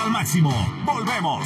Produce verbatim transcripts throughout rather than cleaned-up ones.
Al máximo, volvemos.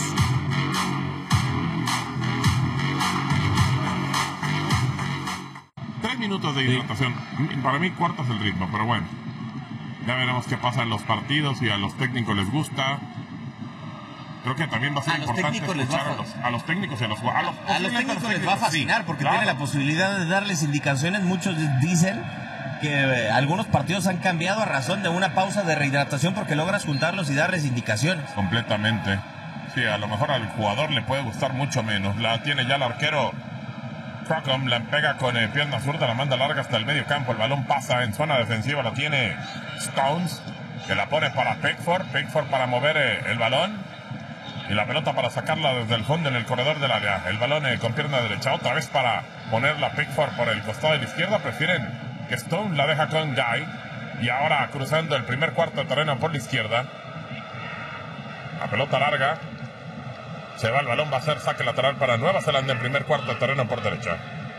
Tres minutos de hidratación. Para mí, cuarto es el ritmo, pero bueno. Ya veremos qué pasa en los partidos y a los técnicos les gusta. Creo que también va a ser a importante los escuchar va a, los, a los técnicos y a los a los, a los técnicos les va a fascinar porque claro. tiene la posibilidad de darles indicaciones. Muchos dicen que eh, algunos partidos han cambiado a razón de una pausa de rehidratación porque logras juntarlos y darles indicaciones. Completamente. Sí, a lo mejor al jugador le puede gustar mucho menos. La tiene ya el arquero. Crocom la pega con eh, pierna zurda, la manda larga hasta el medio campo. El balón pasa en zona defensiva, la tiene Stones, que la pone para Pickford. Pickford para mover eh, el balón. Y la pelota para sacarla desde el fondo en el corredor del área. El balón eh, con pierna derecha. Otra vez para ponerla Pickford por el costado de la izquierda. Prefieren que Stone la deja con Guy. Y ahora cruzando el primer cuarto de terreno por la izquierda. La pelota larga. Se va el balón, va a ser saque lateral para Nueva Zelanda en primer cuarto de terreno por derecha.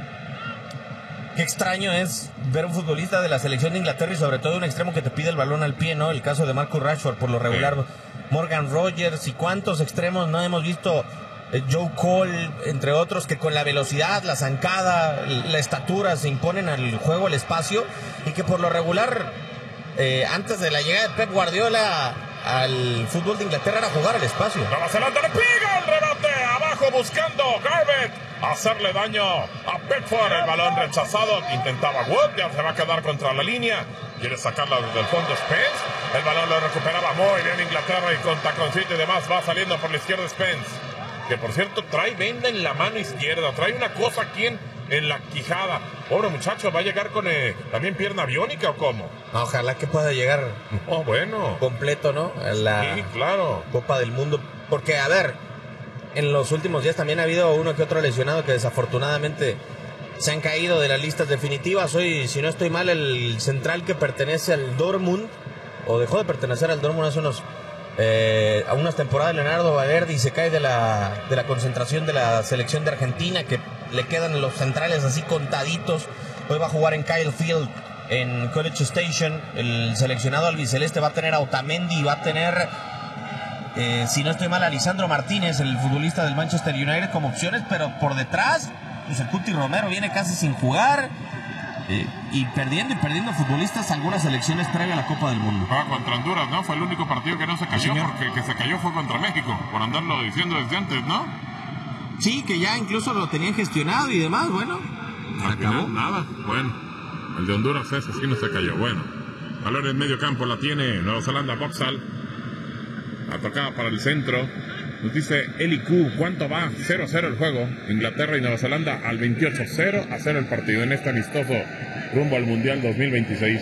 Qué extraño es ver un futbolista de la selección de Inglaterra y sobre todo un extremo que te pide el balón al pie, ¿no? El caso de Marcus Rashford, por lo regular, sí. Morgan Rogers y cuántos extremos no hemos visto, eh, Joe Cole, entre otros, que con la velocidad, la zancada, la estatura se imponen al juego, al espacio, y que por lo regular, eh, antes de la llegada de Pep Guardiola al fútbol de Inglaterra era jugar al espacio. Nueva Zelanda le pega el rebate, abajo buscando Garbutt hacerle daño a Pickford, el balón rechazado, intentaba Wood, ya se va a quedar contra la línea, quiere sacarla desde el fondo Spence, el balón lo recuperaba muy bien Inglaterra y con taconcito y demás va saliendo por la izquierda Spence, que por cierto trae venda en la mano izquierda, trae una cosa aquí en, en la quijada, pobre muchacho, va a llegar con eh, también pierna biónica o cómo. Ojalá que pueda llegar oh, bueno. completo, ¿no? A la sí, claro. Copa del Mundo, porque a ver, en los últimos días también ha habido uno que otro lesionado que desafortunadamente se han caído de las listas definitivas. Hoy, si no estoy mal, el central que pertenece al Dortmund, o dejó de pertenecer al Dortmund hace unos eh, a unas temporadas, Leonardo Valverde, se cae de la, de la concentración de la selección de Argentina, que le quedan los centrales así contaditos. Hoy va a jugar en Kyle Field, en College Station. El seleccionado albiceleste va a tener a Otamendi, va a tener... Eh, si no estoy mal, a Lisandro Martínez, el futbolista del Manchester United, como opciones, pero por detrás, pues el Cuti Romero viene casi sin jugar eh, y perdiendo y perdiendo futbolistas algunas elecciones previa a la Copa del Mundo. Ah, contra Honduras, ¿no? Fue el único partido que no se cayó, sí, porque el que se cayó fue contra México, por andarlo diciendo desde antes, ¿no? Sí, que ya incluso lo tenían gestionado y demás, bueno. Al acabó. Final, nada, bueno. El de Honduras ese sí no se cayó, bueno. Balón en medio campo la tiene Nueva Zelanda, Boxall. Atacada para el centro. Nos dice Eli Q, ¿cuánto va? cero a cero el juego. Inglaterra y Nueva Zelanda al veintiocho, cero a cero el partido en este amistoso rumbo al Mundial dos mil veintiséis.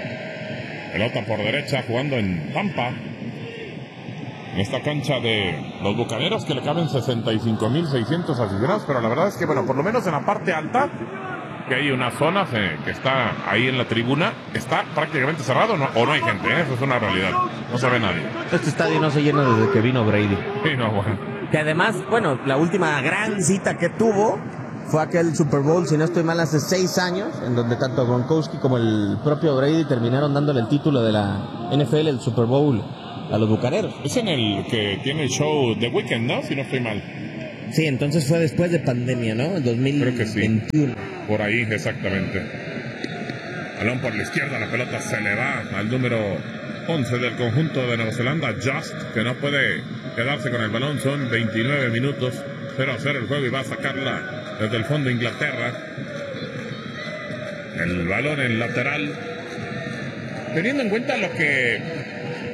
Pelota por derecha jugando en Tampa. En esta cancha de los Bucaneros que le caben sesenta y cinco mil seiscientos aficionados, pero la verdad es que, bueno, por lo menos en la parte alta, que hay una zona eh, que está ahí en la tribuna, está prácticamente cerrado, ¿no? O no hay gente, ¿eh? Eso es una realidad, no se ve nadie. Este estadio no se llena desde que vino Brady. Sí, no, bueno. Que además, bueno, la última gran cita que tuvo fue aquel Super Bowl, si no estoy mal, hace seis años, en donde tanto Gronkowski como el propio Brady terminaron dándole el título de la N F L, el Super Bowl, a los Bucaneros. Es en el que tiene el show The Weeknd, ¿no? Si no estoy mal. Sí, entonces fue después de pandemia, ¿no? En dos mil veintiuno. Creo que sí. Por ahí, exactamente. Balón por la izquierda, la pelota se le va al número once del conjunto de Nueva Zelanda, Just, que no puede quedarse con el balón. Son veintinueve minutos, cero a cero el juego y va a sacarla desde el fondo Inglaterra. El balón en lateral. Teniendo en cuenta lo que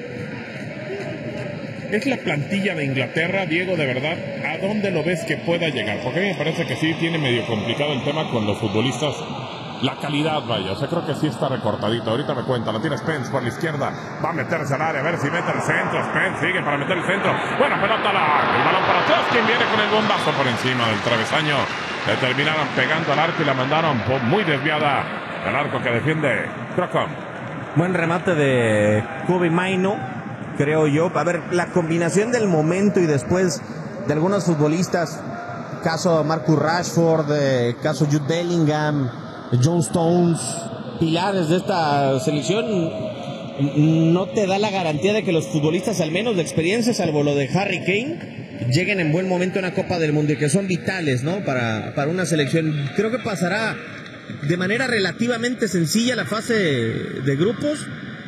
es la plantilla de Inglaterra, Diego, de verdad, ¿a dónde lo ves que pueda llegar? Porque a mí me parece que sí tiene medio complicado el tema con los futbolistas. La calidad, vaya, o sea, creo que sí está recortadito. Ahorita me cuenta, lo tiene Spence por la izquierda. Va a meterse al área, a ver si mete el centro. Spence sigue para meter el centro. Buena pelota, la, el balón para atrás. Quien viene con el bombazo por encima del travesaño. Le terminaron pegando al arco y la mandaron muy desviada al arco que defiende Crocom. Buen remate de Kobe Maino, creo yo. A ver, la combinación del momento y después de algunos futbolistas, caso Marcus Rashford, eh, caso Jude Bellingham, John Stones, pilares de esta selección, no te da la garantía de que los futbolistas, al menos de experiencia, salvo lo de Harry Kane, lleguen en buen momento a una Copa del Mundo y que son vitales, ¿no? Para, para una selección. Creo que pasará de manera relativamente sencilla la fase de grupos.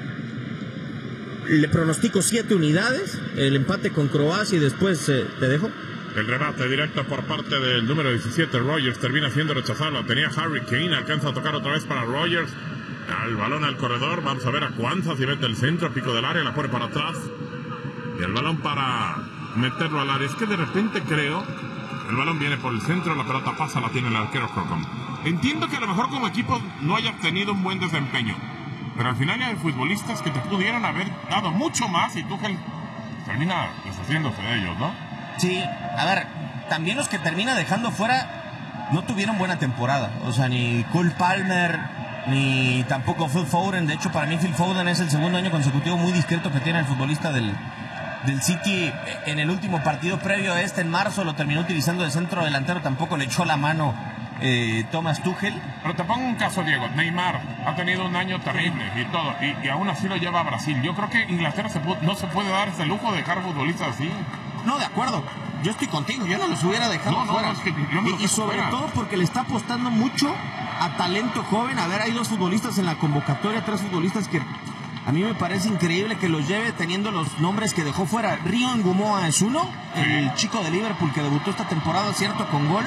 Le pronostico siete unidades, el empate con Croacia y después eh, te dejo. El remate directo por parte del número diecisiete, Rogers, termina siendo rechazado. Lo tenía Harry Kane, alcanza a tocar otra vez para Rogers. Al balón al corredor, vamos a ver a Cuanza si mete el centro, pico del área, la pone para atrás. Y el balón para meterlo al área. Es que de repente creo, el balón viene por el centro, la pelota pasa, la tiene el arquero Crocom. Entiendo que a lo mejor como equipo no haya tenido un buen desempeño, pero al final hay futbolistas que te pudieron haber dado mucho más y Tuchel termina deshaciéndose de ellos, ¿no? Sí, a ver, también los que termina dejando fuera no tuvieron buena temporada. O sea, ni Cole Palmer, ni tampoco Phil Foden. De hecho, para mí Phil Foden es el segundo año consecutivo muy discreto que tiene el futbolista del, del City. En el último partido previo a este, en marzo, lo terminó utilizando de centro delantero. Tampoco le echó la mano eh, Thomas Tuchel. Pero te pongo un caso, Diego. Neymar ha tenido un año terrible y todo, y, y aún así lo lleva a Brasil. Yo creo que Inglaterra se pu- no se puede dar ese lujo de dejar futbolistas así. No, de acuerdo. Yo estoy contigo. Yo no los hubiera dejado No, no, fuera. no, es que yo no y, los y sobre fuera. todo porque le está apostando mucho a talento joven. A ver, hay dos futbolistas en la convocatoria, tres futbolistas que a mí me parece increíble que los lleve teniendo los nombres que dejó fuera. Río Ngumoa es uno, Sí. el chico de Liverpool que debutó esta temporada, cierto, con gol,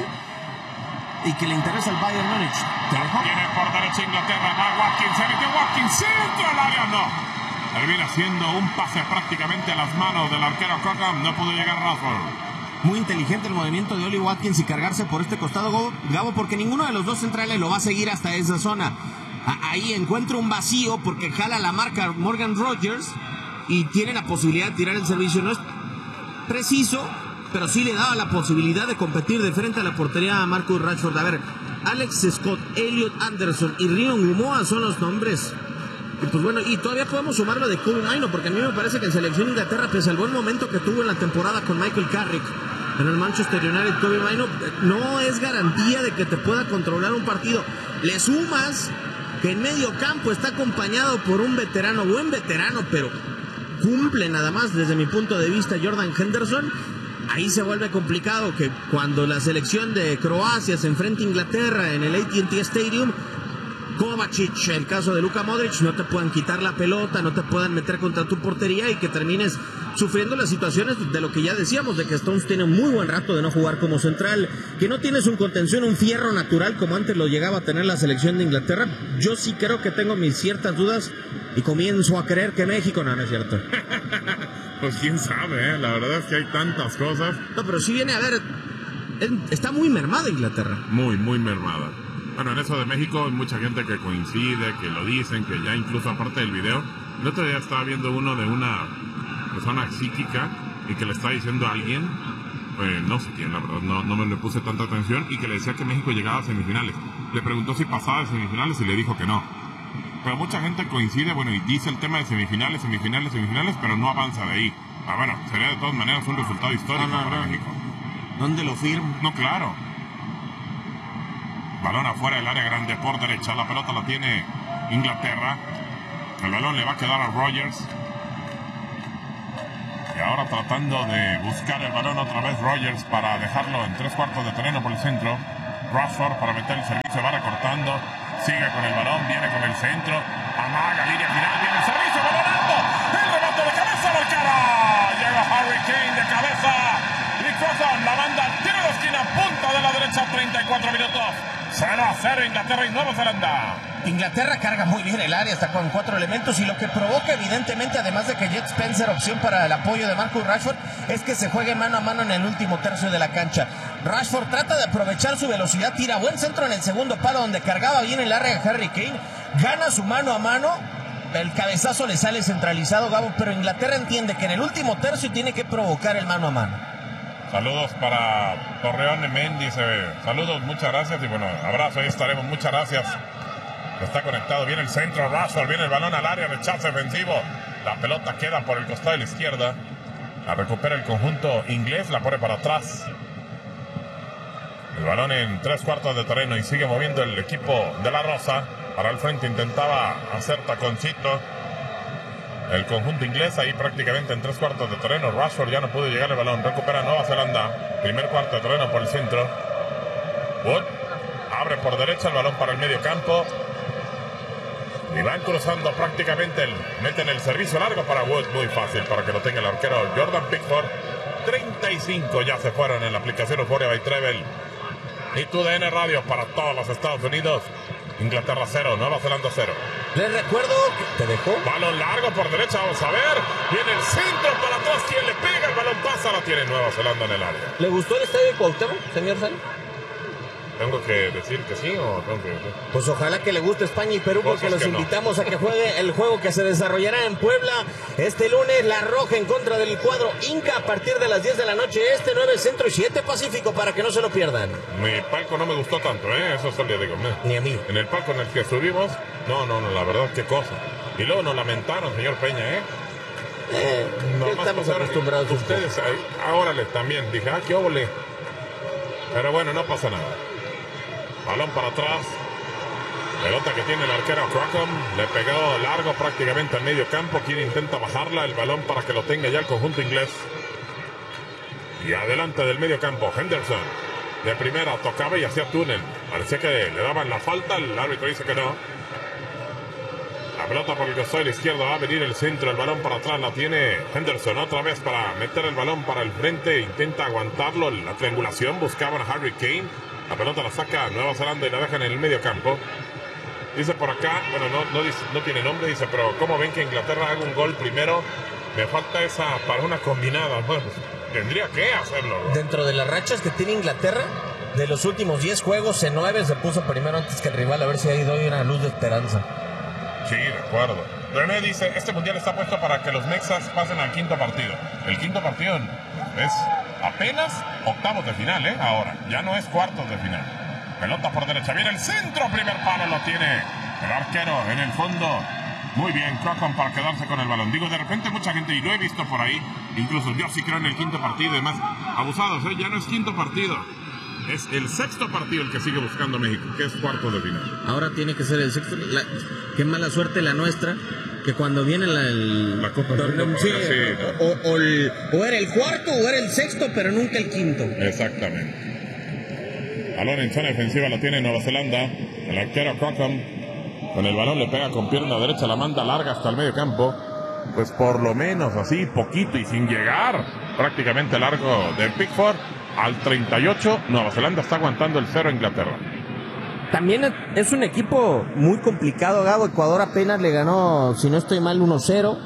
y que le interesa al Bayern Múnich. ¿Te dejo? Viene por derecha Inglaterra, va Watkins, se metió Watkins, centro al área, no. Termina siendo un pase prácticamente a las manos del arquero Crocom, no pudo llegar Rashford. Muy inteligente el movimiento de Oli Watkins y cargarse por este costado, Gabo, porque ninguno de los dos centrales lo va a seguir hasta esa zona. Ahí encuentra un vacío porque jala la marca Morgan Rogers y tiene la posibilidad de tirar el servicio. No es preciso, pero sí le daba la posibilidad de competir de frente a la portería a Marcus Rashford. A ver, Alex Scott, Elliot Anderson y Río Ngumoa son los nombres. Y pues bueno, y todavía podemos sumarlo de Kobe Mainoo, porque a mí me parece que en selección Inglaterra, pese al buen momento que tuvo en la temporada con Michael Carrick en el Manchester United, Kobe Mainoo no es garantía de que te pueda controlar un partido. Le sumas que en medio campo está acompañado por un veterano, buen veterano, pero cumple nada más desde mi punto de vista Jordan Henderson. Ahí se vuelve complicado que cuando la selección de Croacia se enfrenta a Inglaterra en el A T and T Stadium, Kovacic, el caso de Luka Modric, no te puedan quitar la pelota, no te puedan meter contra tu portería y que termines sufriendo las situaciones de lo que ya decíamos, de que Stones tiene un muy buen rato de no jugar como central, que no tienes un contención, un fierro natural como antes lo llegaba a tener la selección de Inglaterra. Yo sí creo que tengo mis ciertas dudas y comienzo a creer que México no, no es cierto. Pues quién sabe, ¿eh? La verdad es que hay tantas cosas. No, pero sí viene a ver, está muy mermada Inglaterra. Muy, muy mermada. Bueno, en eso de México hay mucha gente que coincide, que lo dicen, que ya incluso aparte del video. El otro día estaba viendo uno de una persona psíquica y que le está diciendo a alguien, pues no sé quién, la verdad, no, no me le puse tanta atención, y que le decía que México llegaba a semifinales. Le preguntó si pasaba de semifinales y le dijo que no. Pero mucha gente coincide, bueno, y dice el tema de semifinales, semifinales, semifinales, pero no avanza de ahí. Ah, bueno, sería de todas maneras un resultado histórico no, no, para no. México. ¿Dónde lo firmo? No, claro. Balón afuera del área grande por derecha. La pelota la tiene Inglaterra. El balón le va a quedar a Rogers. Y ahora tratando de buscar el balón otra vez Rogers para dejarlo en tres cuartos de terreno por el centro. Rashford para meter el servicio, va recortando. Sigue con el balón, viene con el centro. Amaga, línea final, viene el servicio, balón alto. El remate de cabeza al arquero. Llega Harry Kane de cabeza. Y Crossan la manda al tiro de esquina, punta de la derecha, treinta y cuatro minutos. cero a cero Inglaterra y Nueva Zelanda. Inglaterra carga muy bien el área, está con cuatro elementos, y lo que provoca evidentemente, además de que Jet Spencer, opción para el apoyo de Marcus Rashford, es que se juegue mano a mano en el último tercio de la cancha. Rashford trata de aprovechar su velocidad, tira buen centro en el segundo palo donde cargaba bien el área de Harry Kane, gana su mano a mano, el cabezazo le sale centralizado, Gabo, pero Inglaterra entiende que en el último tercio tiene que provocar el mano a mano. Saludos para Torreón de Mendy. Saludos, muchas gracias. Y bueno, abrazo, ahí estaremos. Muchas gracias. Está conectado. Viene el centro, Rashford. Viene el balón al área, rechazo defensivo. La pelota queda por el costado de la izquierda. La recupera el conjunto inglés. La pone para atrás. El balón en tres cuartos de terreno y sigue moviendo el equipo de la Rosa. Para el frente intentaba hacer taconcito. el conjunto inglés ahí prácticamente en tres cuartos de terreno. Rashford ya no pudo llegar el balón. Recupera Nueva Zelanda. Primer cuarto de terreno por el centro. Wood abre por derecha el balón para el medio campo. Y van cruzando prácticamente. El, meten el servicio largo para Wood. Muy fácil para que lo tenga el arquero Jordan Pickford. treinta y cinco ya se fueron en la aplicación Euphoria by Treble. Y tu D N Radio para todos los Estados Unidos. Inglaterra cero, Nueva Zelanda cero. Les recuerdo que te dejó. Balón largo por derecha, vamos a ver. Viene el centro para atrás. ¿Quién le pega? El balón pasa, la tiene Nueva Zelanda en el área. ¿Le gustó el estadio de Cuauhtémoc, señor Sal? ¿Tengo que decir que sí o tengo que decir? Pues ojalá que le guste España y Perú, porque los invitamos no. a que juegue el juego que se desarrollará en Puebla este lunes. La Roja en contra del cuadro Inca a partir de las diez de la noche. Este nueve Centro y siete Pacífico, para que no se lo pierdan. Mi palco no me gustó tanto, ¿eh? Eso solo le digo. ¿no? Ni a mí. En el palco en el que subimos, no, no, no, la verdad, qué cosa. Y luego nos lamentaron, señor Peña, ¿eh? Eh, estamos acostumbrados. Ustedes, ahí, ahora les también. Dije, ah, qué óvole. Pero bueno, no pasa nada. Balón para atrás. Pelota que tiene el arquero Crockham. Le pegó largo prácticamente al medio campo. Quien intenta bajarla. El balón para que lo tenga ya el conjunto inglés. Y adelante del medio campo Henderson. De primera tocaba y hacía túnel. Parecía que le daban la falta. El árbitro dice que no. La pelota por el costado de la izquierda. Va a venir el centro. El balón para atrás la tiene Henderson. Otra vez para meter el balón para el frente. Intenta aguantarlo. La triangulación. Buscaban a Harry Kane. La pelota la saca Nueva Zelanda y la dejan en el medio campo. Dice por acá, bueno, no, no, dice, no tiene nombre, dice, pero ¿cómo ven que Inglaterra haga un gol primero? Me falta esa para una combinada. Bueno, pues, tendría que hacerlo, ¿no? Dentro de las rachas que tiene Inglaterra, de los últimos diez juegos, en nueve se puso primero antes que el rival, a ver si ahí doy una luz de esperanza. Sí, de acuerdo. René dice, este mundial está puesto para que los Mexas pasen al quinto partido. El quinto partido es apenas octavos de final, ¿eh? Ahora, ya no es cuartos de final. Pelota por derecha, viene el centro, primer palo lo tiene el arquero en el fondo. Muy bien, Crockham para quedarse con el balón. Digo, de repente mucha gente, y lo he visto por ahí, incluso yo sí creo en el quinto partido y demás, abusados, ¿eh? Ya no es quinto partido. Es el sexto partido el que sigue buscando México, que es cuartos de final. Ahora tiene que ser el sexto. La, qué mala suerte la nuestra, que cuando viene la, el, la Copa torneo, Copa, sí, sí, o, o, o, el, o era el cuarto o era el sexto, pero nunca el quinto. Exactamente. Balón en zona defensiva la tiene Nueva Zelanda. El arquero Crockham con el balón le pega con pierna derecha, la manda larga hasta el medio campo. Pues por lo menos así, poquito y sin llegar prácticamente largo de Pickford. Al treinta y ocho, Nueva Zelanda está aguantando el cero a Inglaterra. También es un equipo muy complicado, Gabo. Ecuador apenas le ganó, si no estoy mal, uno cero.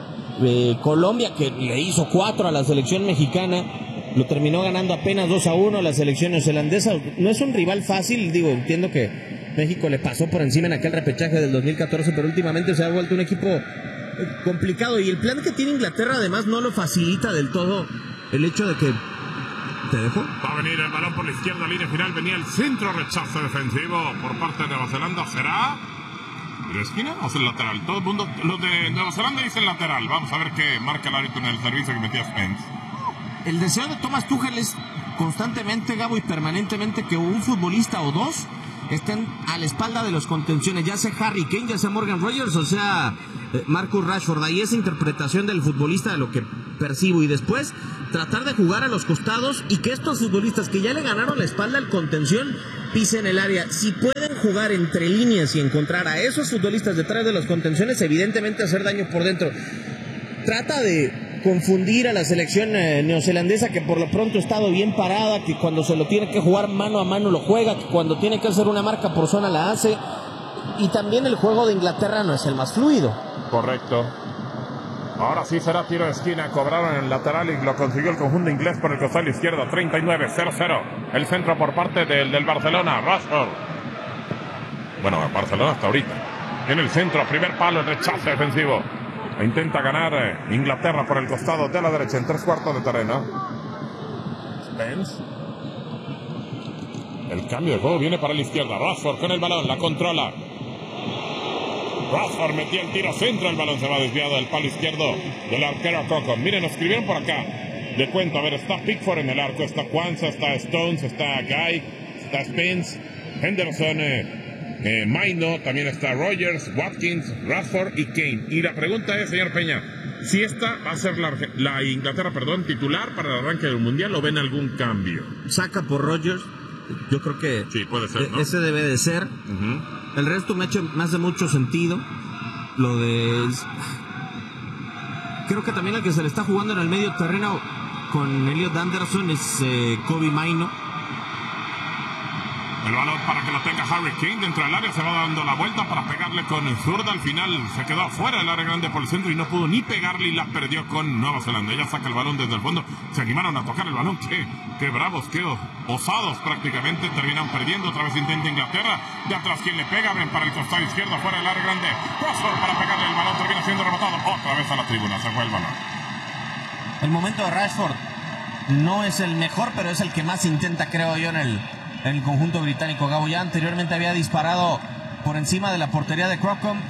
Eh, Colombia, que le hizo cuatro a la selección mexicana, lo terminó ganando apenas dos a uno a la selección neozelandesa. No es un rival fácil, digo, entiendo que México le pasó por encima en aquel repechaje del dos mil catorce, pero últimamente se ha vuelto un equipo complicado. Y el plan que tiene Inglaterra además no lo facilita del todo el hecho de que... ¿Te dejo? Va a venir el balón por la izquierda, línea final, venía el centro, rechazo defensivo por parte de Nueva Zelanda. ¿Será de esquina o es el lateral? Todo el mundo, los de Nueva Zelanda dicen lateral. Vamos a ver qué marca el árbitro en el servicio que metía Spence. El deseo de Thomas Tuchel es constantemente, Gabo, y permanentemente que un futbolista o dos estén a la espalda de los contenciones, ya sea Harry Kane, ya sea Morgan Rogers, o sea eh, Marcus Rashford. Ahí esa interpretación del futbolista de lo que percibo, y después tratar de jugar a los costados y que estos futbolistas que ya le ganaron la espalda al contención pisen el área. Si pueden jugar entre líneas y encontrar a esos futbolistas detrás de los contenciones, evidentemente hacer daño por dentro. Trata de confundir a la selección eh, neozelandesa, que por lo pronto ha estado bien parada, que cuando se lo tiene que jugar mano a mano lo juega, que cuando tiene que hacer una marca por zona la hace, y también el juego de Inglaterra no es el más fluido. Correcto. Ahora sí será tiro de esquina, cobraron en el lateral y lo consiguió el conjunto inglés por el costado izquierdo. Treinta y nueve, cero cero. El centro por parte del, del Barcelona, Rashford. Bueno, Barcelona hasta ahorita. En el centro, primer palo, el rechazo defensivo. Intenta ganar eh, Inglaterra por el costado de la derecha en tres cuartos de terreno. Spence. El cambio de juego viene para la izquierda. Rashford con el balón, la controla. Rashford metía el tiro centro, el balón se va desviado del palo izquierdo del arquero Crockham. Miren, nos escribieron por acá. Le cuento, a ver, está Pickford en el arco, está Kwanzaa, está Stones, está Guy, está Spence, Henderson, eh, eh, Maino, también está Rogers, Watkins, Rashford y Kane. Y la pregunta es, señor Peña, si esta va a ser la, la Inglaterra, perdón, titular para el arranque del Mundial, ¿o ven algún cambio? Saca por Rogers, yo creo que sí, puede ser, ¿no? Ese debe de ser. Uh-huh. El resto me, echa, me hace mucho sentido. Lo de... Creo que también el que se le está jugando en el medio terreno con Elliot Anderson es eh, Kobbie Mainoo. El balón para que lo tenga Harry Kane dentro del área, se va dando la vuelta para pegarle con el zurda. Al final se quedó afuera del área grande por el centro y no pudo ni pegarle y la perdió con Nueva Zelanda. Ella saca el balón desde el fondo, se animaron a tocar el balón. Qué, qué bravos, qué osados prácticamente. Terminan perdiendo, otra vez intenta Inglaterra. De atrás quien le pega, ven para el costado izquierdo, afuera del área grande. Rashford para pegarle el balón, termina siendo rebotado otra vez a la tribuna, se fue el balón. El momento de Rashford no es el mejor, pero es el que más intenta, creo yo, en el... en el conjunto británico. Gabo ya anteriormente había disparado por encima de la portería de Crocombe.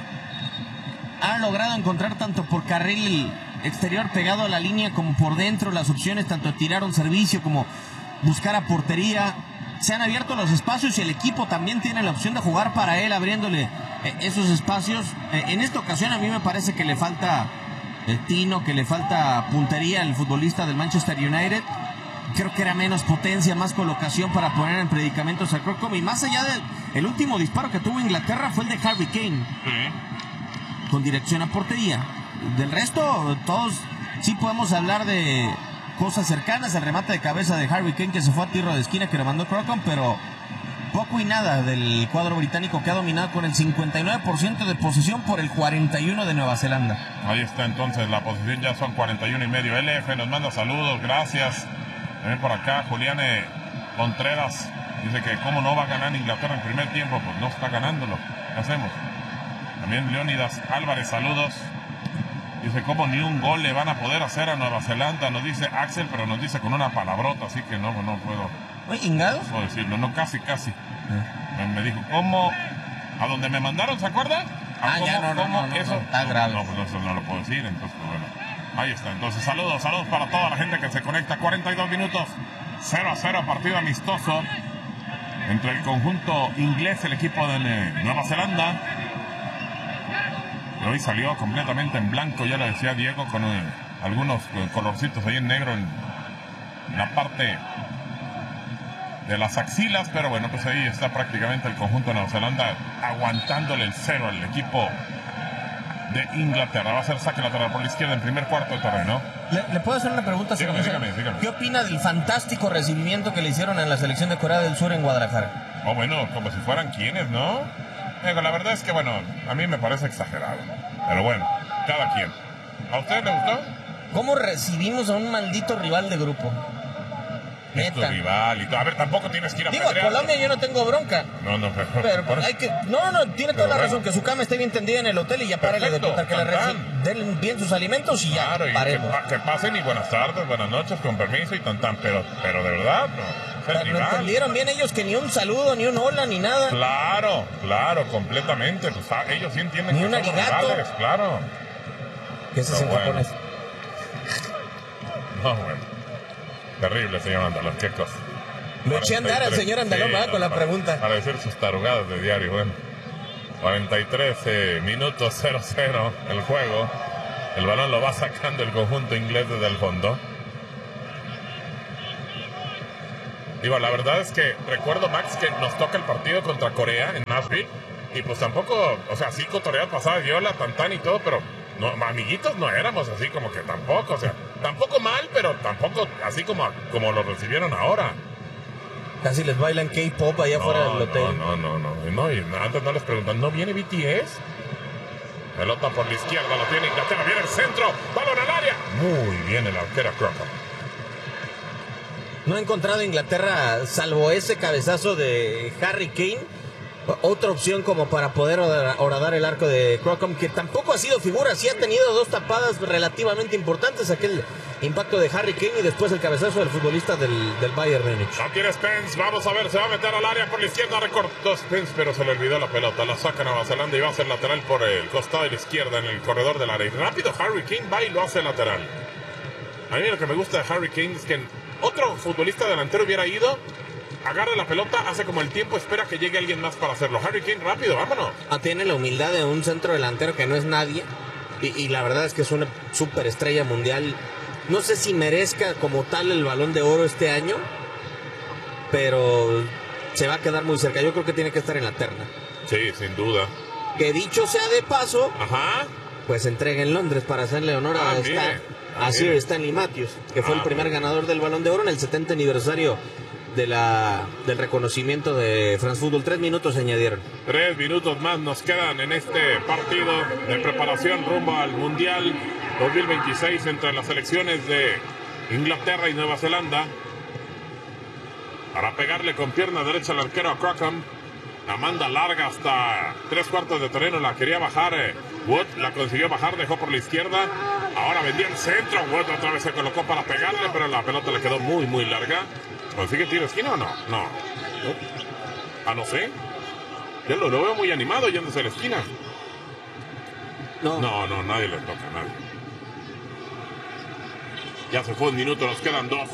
Han logrado encontrar tanto por carril exterior pegado a la línea como por dentro las opciones, tanto tirar un servicio como buscar a portería. Se han abierto los espacios y el equipo también tiene la opción de jugar para él, abriéndole eh, esos espacios. Eh, en esta ocasión a mí me parece que le falta el tino, que le falta puntería al futbolista del Manchester United. Creo que era menos potencia, más colocación para poner en predicamentos a Crocombe. Y más allá del el último disparo que tuvo Inglaterra fue el de Harry Kane, sí, con dirección a portería. Del resto, todos sí podemos hablar de cosas cercanas. El remate de cabeza de Harry Kane que se fue a tiro de esquina que lo mandó Crocombe, pero poco y nada del cuadro británico, que ha dominado con el cincuenta y nueve por ciento de posesión por el cuarenta y uno de Nueva Zelanda. Ahí está entonces la posesión, ya son cuarenta y uno y medio. L F nos manda saludos, gracias. También por acá Juliane Contreras dice que cómo no va a ganar Inglaterra en primer tiempo. Pues no está ganándolo, ¿qué hacemos? También Leónidas Álvarez, saludos. Dice cómo ni un gol le van a poder hacer a Nueva Zelanda, nos dice Axel, pero nos dice con una palabrota, así que no, no puedo, Oye, ¿Ingados? no puedo decirlo, no, casi, casi. ¿Eh? Me dijo, ¿cómo? ¿A dónde me mandaron, se acuerda? Ah, cómo, ya, no, no, cómo no, no, eso? no, está grave. No, pues eso no lo puedo decir, entonces, pues, bueno. Ahí está, entonces saludos, saludos para toda la gente que se conecta. Cuarenta y dos minutos, cero a cero, partido amistoso entre el conjunto inglés, el equipo de Nueva Zelanda. Hoy salió completamente en blanco, ya lo decía Diego, con eh, algunos eh, colorcitos ahí en negro en, en la parte de las axilas, pero bueno, pues ahí está prácticamente el conjunto de Nueva Zelanda aguantándole el cero al equipo de Inglaterra. Va a ser saque lateral por la izquierda en primer cuarto de terreno. ¿Le, ¿Le puedo hacer una pregunta? Dígame, dígame, dígame. ¿Qué opina del fantástico recibimiento que le hicieron en la selección de Corea del Sur en Guadalajara? Oh, bueno, como si fueran quienes, ¿no? Digo, la verdad es que, bueno, a mí me parece exagerado. Pero bueno, cada quien. ¿A usted le gustó? ¿Cómo recibimos a un maldito rival de grupo? Es tu rival y todo. A ver, tampoco tienes que ir a Digo, a Colombia yo no tengo bronca. No, no, pero... Pero por hay que... No, no, tiene toda la bueno. razón. Que su cama esté bien tendida en el hotel y ya párale de contar que le reci- den bien sus alimentos y ya Claro, y que, paremos. pa- que pasen y buenas tardes, buenas noches, con permiso y tan tan, pero, pero de verdad, no. Es el Pero rival. entendieron bien ellos que ni un saludo, ni un hola, ni nada. Claro, claro, completamente. Pues, ah, ellos sí entienden Ni que un somos arigato. rivales, claro. ¿Qué se Pero en bueno. japonés? No, bueno. Terrible, señor Andalón, qué cosa. Lo eché a andar al señor Andalón, Sí, ¿verdad? no, Con la para- pregunta. Para decir sus tarugadas de diario, bueno. cuarenta y tres eh, minutos, cero cero el juego. El balón lo va sacando el conjunto inglés desde el fondo. Digo, la verdad es que recuerdo, Max, que nos toca el partido contra Corea en Nashville. Y pues tampoco, o sea, sí cotorreadas pasadas, viola, tantán y todo, pero no, amiguitos no éramos así como que tampoco, o sea, tampoco mal, pero tampoco así como, como lo recibieron ahora. Casi les bailan K-pop allá afuera No, del hotel. no, no, no, no, no, y antes no les preguntan, ¿no viene B T S? Pelota por la izquierda, lo tiene Inglaterra, viene el centro, balón al área. Muy bien el arquero Crocombe. No ha encontrado Inglaterra, salvo ese cabezazo de Harry Kane, otra opción como para poder horadar el arco de Crocombe, que tampoco ha sido figura. Sí ha tenido dos tapadas relativamente importantes, aquel impacto de Harry Kane y después el cabezazo del futbolista del, del Bayern Múnich. No tiene Spence, vamos a ver, se va a meter al área por la izquierda, recortó Spence, pero se le olvidó la pelota, la saca Nueva Zelanda y va a ser lateral por el costado de la izquierda en el corredor del área. Y rápido Harry Kane va y lo hace lateral. A mí lo que me gusta de Harry Kane es que otro futbolista delantero hubiera ido agarra la pelota, hace como el tiempo, espera que llegue alguien más para hacerlo. Harry Kane, rápido, vámonos. Ah, tiene la humildad de un centro delantero que no es nadie. Y, y la verdad es que es una superestrella mundial. No sé si merezca como tal el Balón de Oro este año, pero se va a quedar muy cerca. Yo creo que tiene que estar en la terna. Sí, sin duda. Que dicho sea de paso, Ajá. pues entrega en Londres para hacerle honor a, Ah, Stan, mire. Ah, a Sir mire. Stanley Matthews, que fue Ah, el primer mire. ganador del Balón de Oro en el setenta aniversario de la, del reconocimiento de France Football. Tres minutos se añadieron. Tres minutos más nos quedan en este partido de preparación rumbo al Mundial dos mil veintiséis entre las selecciones de Inglaterra y Nueva Zelanda. Para pegarle con pierna derecha al arquero a Crockham. La manda larga hasta tres cuartos de terreno. La quería bajar eh, Wood. La consiguió bajar. Dejó por la izquierda. Ahora vendía el centro. Wood otra vez se colocó para pegarle. Pero la pelota le quedó muy, muy larga. ¿Consigue tiro de esquina o no? No. ¿No? Ah, no sé. Yo lo, lo veo muy animado yéndose a la esquina. No, No, no, nadie le toca a nadie. Ya se fue un minuto. Nos quedan dos.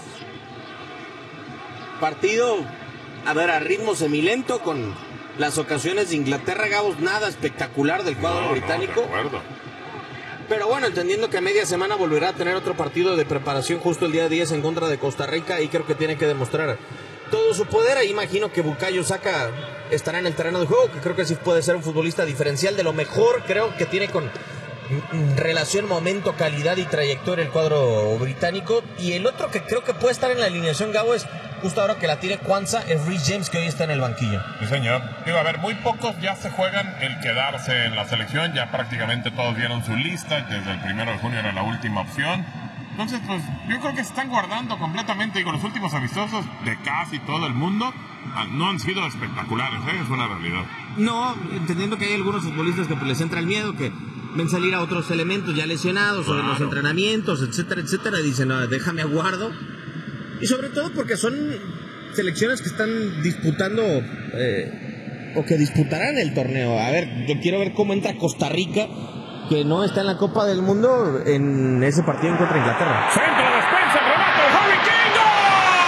partido, a ver, a ritmo semilento con las ocasiones de Inglaterra, Gabos, nada espectacular del cuadro No, británico. No, de acuerdo. Pero bueno, entendiendo que a media semana volverá a tener otro partido de preparación justo el día diez en contra de Costa Rica, y creo que tiene que demostrar todo su poder. Ahí imagino que Bukayo Saka estará en el terreno de juego, que creo que sí puede ser un futbolista diferencial, de lo mejor creo que tiene con relación, momento, calidad y trayectoria el cuadro británico. Y el otro que creo que puede estar en la alineación, Gabo, es justo ahora que la tiene Kwanzaa, es Reece James, que hoy está en el banquillo. Sí, señor. Digo, a ver, muy pocos ya se juegan el quedarse en la selección. Ya prácticamente todos dieron su lista. Desde el primero de junio era la última opción. Entonces, pues, yo creo que se están guardando completamente. Digo, los últimos amistosos de casi todo el mundo ah, no han sido espectaculares, ¿eh? Es una realidad. No, entendiendo que hay algunos futbolistas que pues, les entra el miedo, que ven salir a otros elementos ya lesionados, sobre Claro. los entrenamientos, etcétera, etcétera, y dicen, no, déjame aguardo. Y sobre todo porque son selecciones que están disputando eh, o que disputarán el torneo. A ver, yo quiero ver cómo entra Costa Rica, que no está en la Copa del Mundo, en ese partido en contra Inglaterra. Centro de Spencer